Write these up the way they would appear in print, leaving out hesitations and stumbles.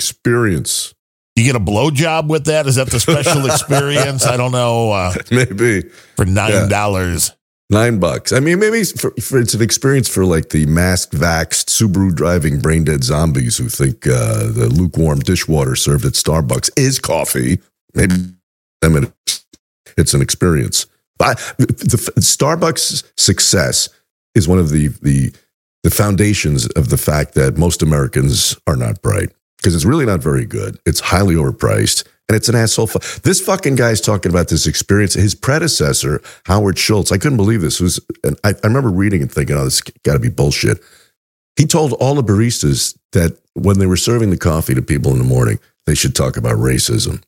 experience. You get a blowjob with that? Is that the special experience? I don't know. Maybe. For $9. $9. I mean, maybe it's an experience for like the masked, vaxxed, Subaru driving, brain dead zombies who think the lukewarm dishwater served at Starbucks is coffee. Maybe it's an experience. But the Starbucks success is one of the foundations of the fact that most Americans are not bright, because it's really not very good. It's highly overpriced. And it's an asshole. This fucking guy's talking about this experience. His predecessor, Howard Schultz, I couldn't believe this. I remember reading and thinking, oh, this got to be bullshit. He told all the baristas that when they were serving the coffee to people in the morning, they should talk about racism.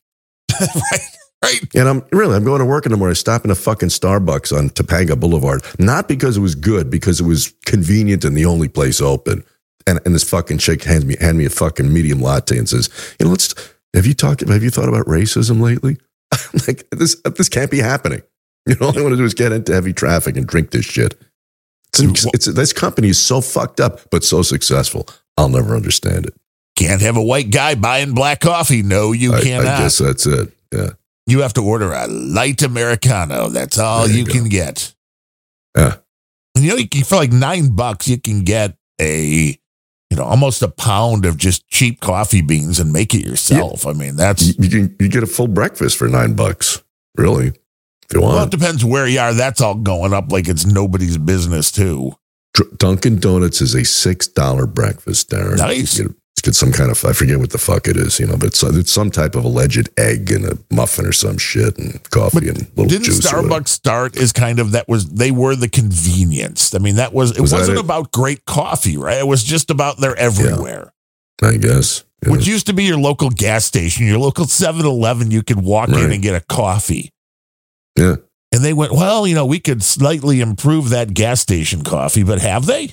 Right. And I'm going to work in the morning. I stop in a fucking Starbucks on Topanga Boulevard, not because it was good, because it was convenient and the only place open. And this fucking chick hand me a fucking medium latte and says, Have you thought about racism lately? Like, this can't be happening. All I want to do is get into heavy traffic and drink this shit. This company is so fucked up, but so successful. I'll never understand it. Can't have a white guy buying black coffee. No, you cannot. I guess that's it. Yeah. You have to order a light Americano. That's all you can get. Yeah. And for like $9, you can get almost a pound of just cheap coffee beans and make it yourself. Yeah. I mean, that's you get a full breakfast for $9, really, if you want. Well, it depends where you are. That's all going up like it's nobody's business too. Dunkin' Donuts is a $6 breakfast, Darren. Nice. Get some kind of, I forget what the fuck it is, but it's some type of alleged egg and a muffin or some shit and coffee and little didn't juice. Didn't Starbucks start as kind of they were the convenience. I mean, it wasn't about great coffee, right? It was just about they're everywhere. Yeah, I guess. Yeah. Which used to be your local gas station, your local 7-Eleven, you could walk in and get a coffee. Yeah. And they went, well, we could slightly improve that gas station coffee, but have they?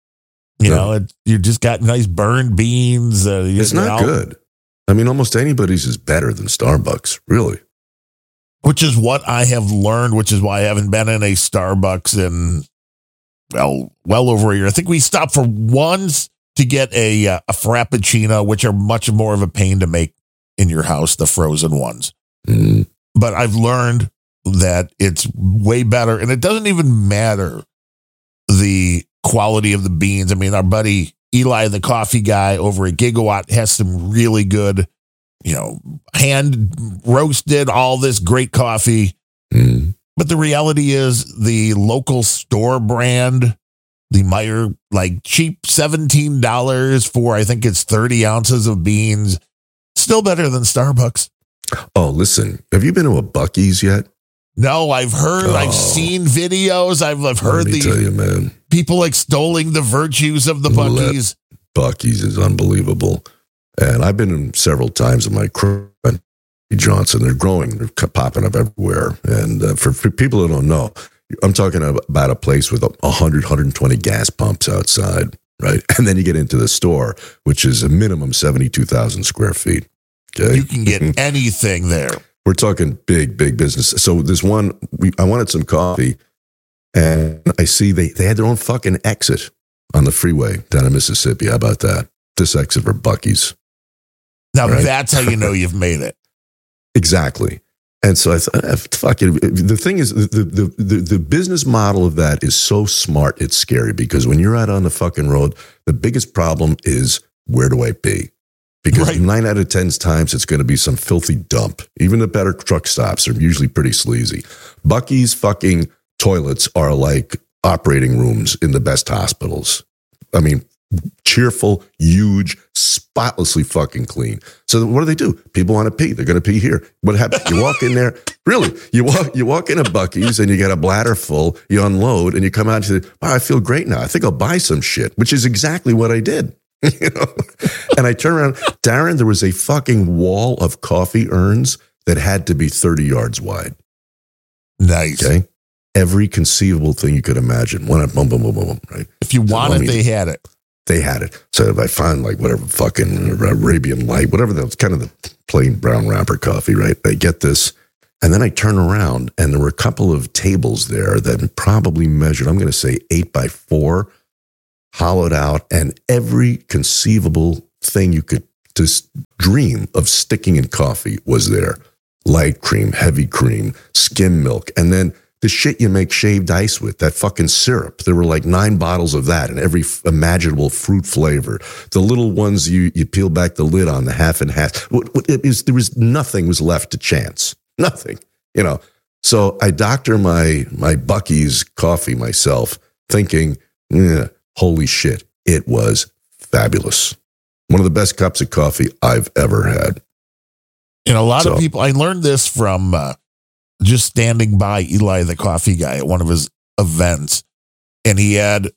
You just got nice burned beans. It's not good. I mean, almost anybody's is better than Starbucks, really. Which is what I have learned, which is why I haven't been in a Starbucks in, well over a year. I think we stopped for once to get a Frappuccino, which are much more of a pain to make in your house, the frozen ones. Mm. But I've learned that it's way better, and it doesn't even matter the quality of the beans. I mean, our buddy Eli, the coffee guy over at Gigawatt, has some really good, hand roasted, all this great coffee. Mm. But the reality is the local store brand, the Meyer, like cheap $17 for, I think it's 30 ounces of beans, still better than Starbucks. Oh, listen, have you been to a Buc-ee's yet? No, I've heard, I've seen videos. I've heard tell you, man, people extolling the virtues of the Buc-ee's. Buc-ee's is unbelievable. And I've been in several times in my crew. Johnson, they're growing, they're popping up everywhere. And for people who don't know, I'm talking about a place with 100, 120 gas pumps outside, right? And then you get into the store, which is a minimum 72,000 square feet. Okay? You can get anything there. We're talking big business. So this one, I wanted some coffee, and I see they had their own fucking exit on the freeway down in Mississippi. How about that? This exit for Buc-ee's. Now, that's how you know you've made it. Exactly. And so I thought, fuck it. The thing is, the business model of that is so smart, it's scary, because when you're out on the fucking road, the biggest problem is, where do I be? Because 9 out of 10 times it's going to be some filthy dump. Even the better truck stops are usually pretty sleazy. Buc-ee's fucking toilets are like operating rooms in the best hospitals. I mean, cheerful, huge, spotlessly fucking clean. So what do? People want to pee. They're going to pee here. What happens? You walk in there. Really? You walk in a Buc-ee's and you get a bladder full. You unload and you come out and you say, wow, I feel great now. I think I'll buy some shit, which is exactly what I did. And I turn around, Darren, there was a fucking wall of coffee urns that had to be 30 yards wide. Nice. Okay. Every conceivable thing you could imagine. Boom, right? If you want it, they had it. They had it. So if I find like whatever fucking Arabian Light, whatever that was, kind of the plain brown wrapper coffee, right? I get this. And then I turn around and there were a couple of tables there that probably measured, I'm going to say 8x4, hollowed out, and every conceivable thing you could this dream of sticking in coffee was there. Light cream, heavy cream, skim milk, and then the shit you make shaved ice with, that fucking syrup. There were like 9 bottles of that in every imaginable fruit flavor. The little ones you peel back the lid on, the half and half. There was nothing was left to chance. Nothing, you know. So I doctor my Buc-ee's coffee myself, thinking, holy shit, it was fabulous. One of the best cups of coffee I've ever had. And a lot of people, I learned this from just standing by Eli the coffee guy at one of his events, and he had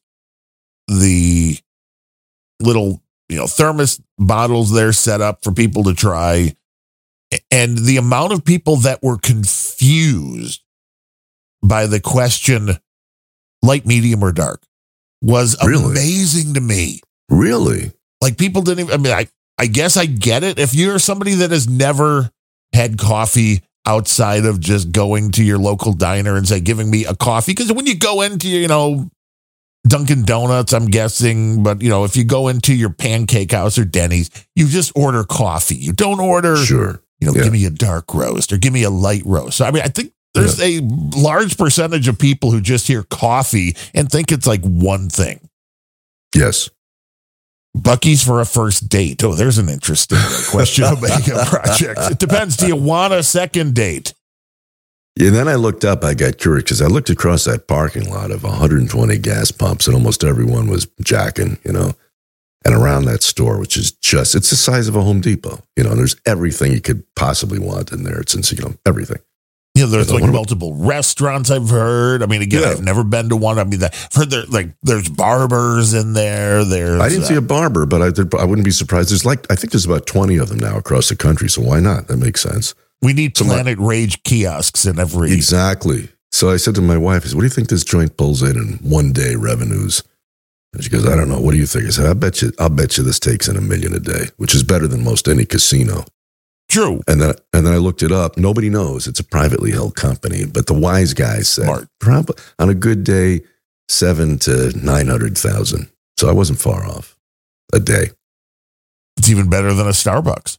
the little thermos bottles there set up for people to try, and the amount of people that were confused by the question light, medium, or dark was amazing to me. Really? Like, people didn't even, I guess I get it. If you're somebody that has never had coffee outside of just going to your local diner and say, giving me a coffee. Because when you go into, Dunkin' Donuts, I'm guessing, but, if you go into your Pancake House or Denny's, you just order coffee. You don't order, give me a dark roast or give me a light roast. So, I think there's a large percentage of people who just hear coffee and think it's like one thing. Yes. Buc-ee's for a first date. Oh, there's an interesting question to make a project. It depends. Do you want a second date? Yeah, then I looked up. I got curious because I looked across that parking lot of 120 gas pumps, and almost everyone was jacking, and around that store, which is it's the size of a Home Depot, and there's everything you could possibly want in there. It's everything. There's like multiple restaurants I've heard. Again, I've never been to one. I've heard there's barbers in there. I didn't see a barber, but I wouldn't be surprised. I think there's about 20 of them now across the country. So why not? That makes sense. We need Planet Rage kiosks in every. Exactly. So I said to my wife, what do you think this joint pulls in one day revenues? And she goes, I don't know. What do you think? I said, I'll bet you this takes in $1 million a day, which is better than most any casino. True. And then I looked it up. Nobody knows. It's a privately held company, but the wise guys said probably on a good day, 700,000 to 900,000. So I wasn't far off a day. It's even better than a Starbucks.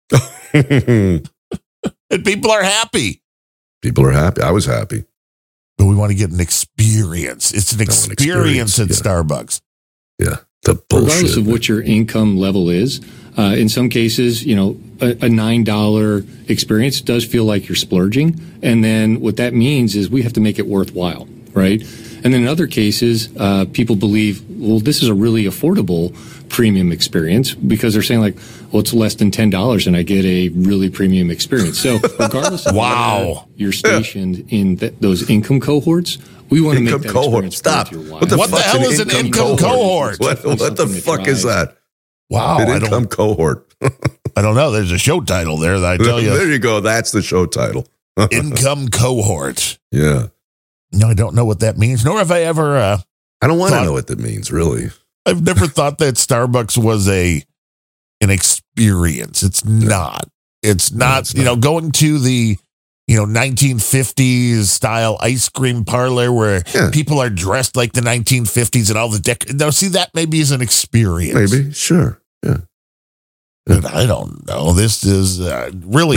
And people are happy. People are happy. I was happy. But we want to get an experience. It's an experience at Starbucks. Yeah. The bullshit. Regardless of what your income level is, in some cases, a $9 experience does feel like you're splurging. And then what that means is we have to make it worthwhile, right? And then in other cases, people believe, well, this is a really affordable premium experience because they're saying like, well, it's less than $10 and I get a really premium experience. So regardless of where you're stationed in those income cohorts, we want to make that experience Stop. What the hell is an income cohort? What the fuck is that? Wow. An income cohort. I don't know. There's a show title there that I tell you. There you go. That's the show title. Income cohort. Yeah. No, I don't know what that means, nor have I ever. I don't want to know what that means, really. I've never thought that Starbucks was an experience. It's not. It's not. Going to the 1950s style ice cream parlor where people are dressed like the 1950s and all the Now, see, that maybe is an experience. Maybe, sure, yeah. But I don't know. This is really.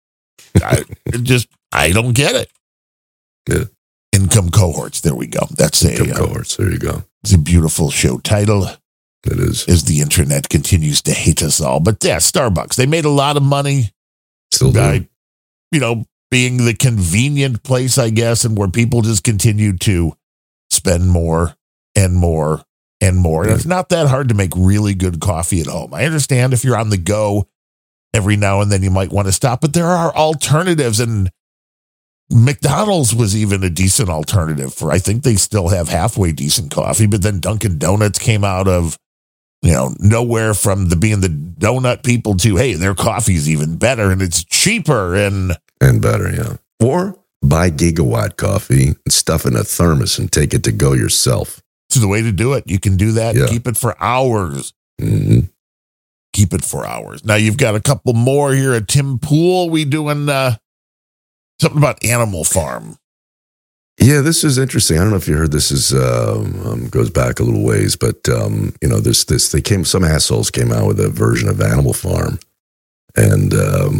I don't get it. Yeah. Income cohorts. There we go. That's income cohorts. There you go. It's a beautiful show title. It is. As the internet continues to hate us all. But yeah, Starbucks. They made a lot of money. Still do. Being the convenient place, I guess, and where people just continue to spend more and more and more. And it's not that hard to make really good coffee at home. I understand if you're on the go every now and then you might want to stop, but there are alternatives, and McDonald's was even a decent alternative for, I think they still have halfway decent coffee, but then Dunkin' Donuts came out of, nowhere from being the donut people to, hey, their coffee's even better and it's cheaper and better, yeah. Or buy Gigawatt coffee and stuff in a thermos and take it to go yourself. It's the way to do it. You can do that and keep it for hours. Mm-hmm. Keep it for hours. Now you've got a couple more here at Tim Pool. We doing something about Animal Farm. Yeah, this is interesting. I don't know if you heard this is goes back a little ways, but some assholes came out with a version of Animal Farm, and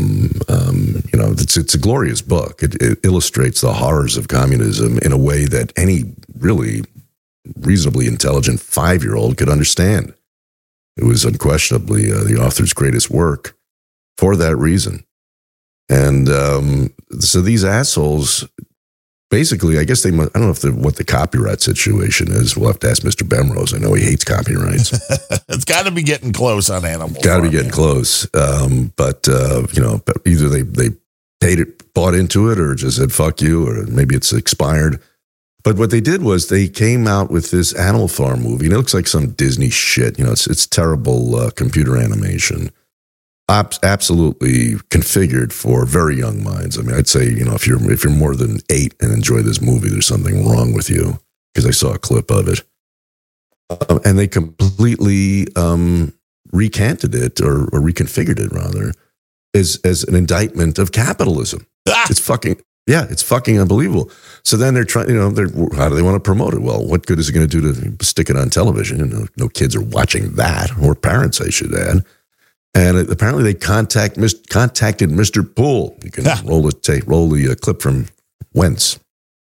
it's a glorious book. It illustrates the horrors of communism in a way that any really reasonably intelligent 5-year-old could understand. It was unquestionably the author's greatest work for that reason. And so these assholes, basically, I guess I don't know what the copyright situation is. We'll have to ask Mr. Bemrose. I know he hates copyrights. It's got to be getting close on Animal Farm. Got to be getting close. But either they bought into it, or just said fuck you, or maybe it's expired. But what they did was they came out with this Animal Farm movie, and it looks like some Disney shit. It's terrible computer animation. Absolutely configured for very young minds. I mean, I'd say, if you're more than 8 and enjoy this movie, there's something wrong with you, because I saw a clip of it. And they completely recanted it, or reconfigured it rather, as an indictment of capitalism. It's fucking unbelievable. So then they're trying, how do they want to promote it? Well, what good is it going to do to stick it on television? No kids are watching that, or parents, I should add. And apparently they contacted Mr. Poole. You can roll the clip from Wentz.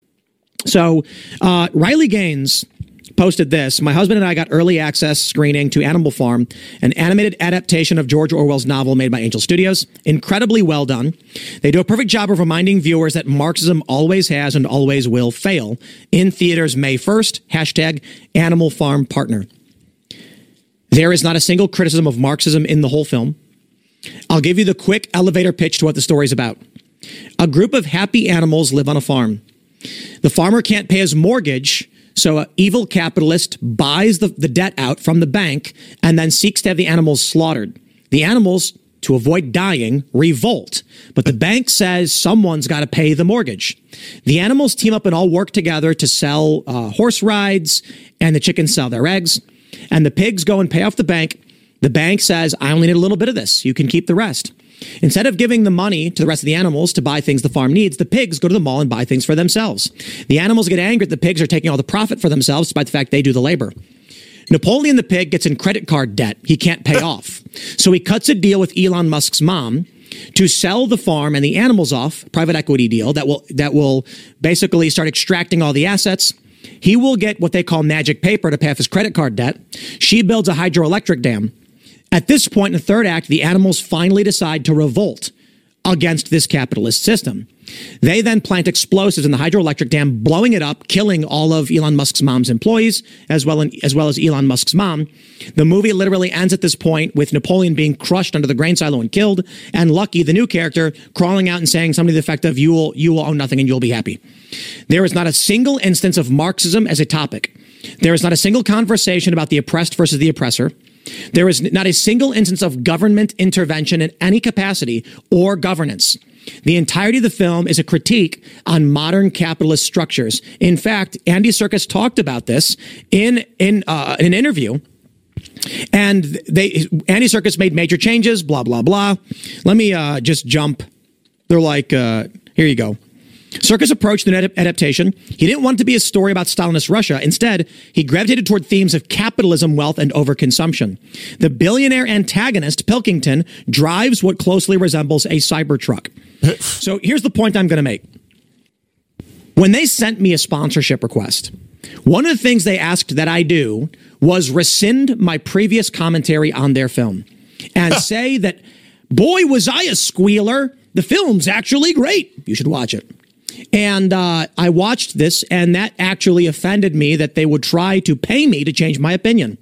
So Riley Gaines posted this. My husband and I got early access screening to Animal Farm, an animated adaptation of George Orwell's novel made by Angel Studios. Incredibly well done. They do a perfect job of reminding viewers that Marxism always has and always will fail. In theaters May 1st, #Animal Farm Partner. There is not a single criticism of Marxism in the whole film. I'll give you the quick elevator pitch to what the story's about. A group of happy animals live on a farm. The farmer can't pay his mortgage, so an evil capitalist buys the debt out from the bank and then seeks to have the animals slaughtered. The animals, to avoid dying, revolt. But the bank says someone's got to pay the mortgage. The animals team up and all work together to sell horse rides, and the chickens sell their eggs. And the pigs go and pay off the bank. The bank says, I only need a little bit of this. You can keep the rest. Instead of giving the money to the rest of the animals to buy things the farm needs, the pigs go to the mall and buy things for themselves. The animals get angry that the pigs are taking all the profit for themselves, despite the fact they do the labor. Napoleon the pig gets in credit card debt he can't pay off. So he cuts a deal with Elon Musk's mom to sell the farm and the animals off, private equity deal that will basically start extracting all the assets. He will get what they call magic paper to pay off his credit card debt. She builds a hydroelectric dam. At this point in the third act, the animals finally decide to revolt against this capitalist system. They then plant explosives in the hydroelectric dam, blowing it up, killing all of Elon Musk's mom's employees, as well as Elon Musk's mom. The movie literally ends at this point with Napoleon being crushed under the grain silo and killed, and Lucky, the new character, crawling out and saying something to the effect of, you will own nothing and you'll be happy. There is not a single instance of Marxism as a topic. There is not a single conversation about the oppressed versus the oppressor. There is not a single instance of government intervention in any capacity or governance. The entirety of the film is a critique on modern capitalist structures. In fact, Andy Serkis talked about this in an interview, and Andy Serkis made major changes, blah, blah, blah. Let me just jump. They're like, here you go. Serkis approached the adaptation. He didn't want it to be a story about Stalinist Russia. Instead, he gravitated toward themes of capitalism, wealth, and overconsumption. The billionaire antagonist, Pilkington, drives what closely resembles a Cybertruck. So here's the point I'm going to make. When they sent me a sponsorship request, one of the things they asked that I do was rescind my previous commentary on their film and say that, boy, was I a squealer. The film's actually great. You should watch it. And I watched this, and that actually offended me that they would try to pay me to change my opinion.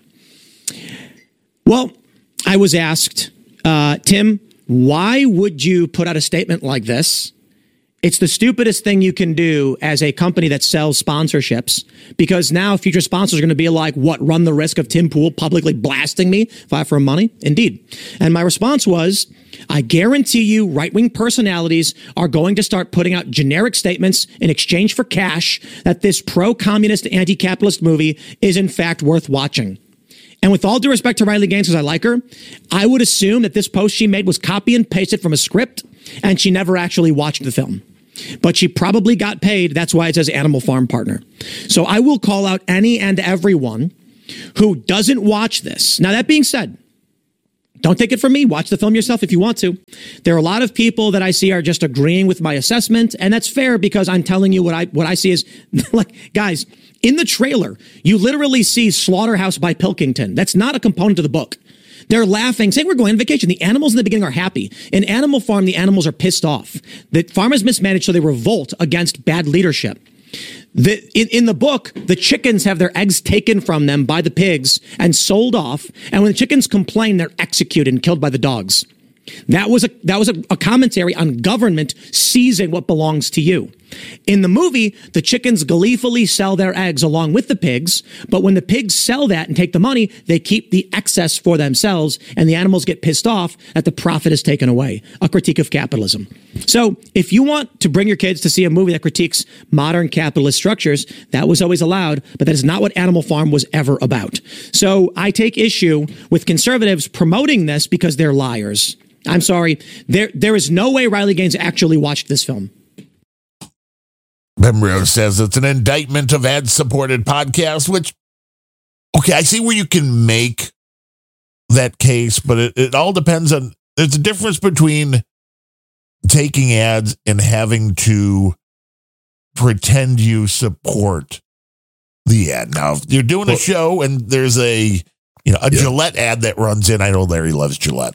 Well, I was asked, Tim, why would you put out a statement like this? It's the stupidest thing you can do as a company that sells sponsorships, because now future sponsors are going to be like, what, run the risk of Tim Pool publicly blasting me if I offer him money? Indeed. And my response was, I guarantee you right-wing personalities are going to start putting out generic statements in exchange for cash that this pro-communist, anti-capitalist movie is in fact worth watching. And with all due respect to Riley Gaines, because I like her, I would assume that this post she made was copy and pasted from a script, and she never actually watched the film. but she probably got paid. That's why it says Animal Farm partner. So I will call out any and everyone who doesn't watch this. Now, that being said, don't take it from me. Watch the film yourself if you want to. There are a lot of people that I see are just agreeing with my assessment, and that's fair because I'm telling you what I see is, like, guys, in the trailer, you literally see Slaughterhouse by Pilkington. That's not a component of the book. They're laughing, saying we're going on vacation. The animals in the beginning are happy. In Animal Farm, the animals are pissed off. The farm is mismanaged, so they revolt against bad leadership. In the book, the chickens have their eggs taken from them by the pigs and sold off. And when the chickens complain, they're executed and killed by the dogs. That was a commentary on government seizing what belongs to you. In the movie, the chickens gleefully sell their eggs along with the pigs, but when the pigs sell that and take the money, they keep the excess for themselves, and the animals get pissed off that the profit is taken away. A critique of capitalism. So if you want to bring your kids to see a movie that critiques modern capitalist structures, that was always allowed, but that is not what Animal Farm was ever about. So I take issue with conservatives promoting this because they're liars. I'm sorry. There is no way Riley Gaines actually watched this film. Bembrio says it's an indictment of ad-supported podcasts, which, okay, I see where you can make that case, but it all depends on, there's a difference between taking ads and having to pretend you support the ad. Now, if you're doing a show and there's a Gillette ad that runs in, I know Larry loves Gillette.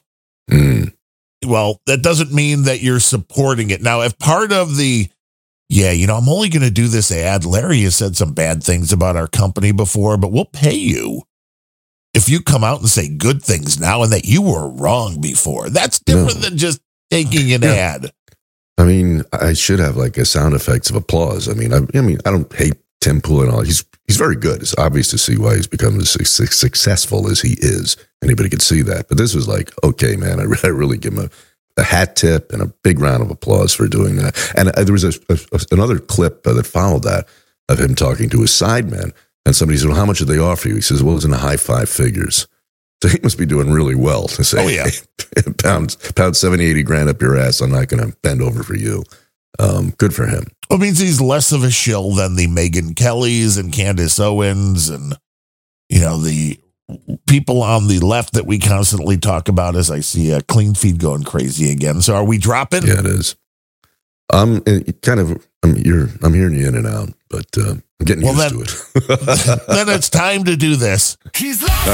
Well, that doesn't mean that you're supporting it. Now, if part of the, I'm only going to do this ad, Larry has said some bad things about our company before, but we'll pay you if you come out and say good things now and that you were wrong before. That's different than just taking an ad. I mean, I should have like a sound effects of applause. I mean, I don't hate Tim Pool and all. He's very good. It's obvious to see why he's become as successful as he is. Anybody could see that. But this was like, okay, man, I really give him a hat tip and a big round of applause for doing that. And there was another clip that followed that of him talking to his sideman. And somebody said, well, how much did they offer you? He says, well, it's in the high five figures. So he must be doing really well to say, hey, pound 70, 80 grand up your ass. I'm not going to bend over for you. Good for him. Well, it means he's less of a shill than the Megyn Kellys and Candace Owens and, the people on the left that we constantly talk about, as I see a Clean Feed going crazy again. So are we dropping? Yeah, it is. I'm hearing you in and out, but I'm getting used to it. Then it's time to do this.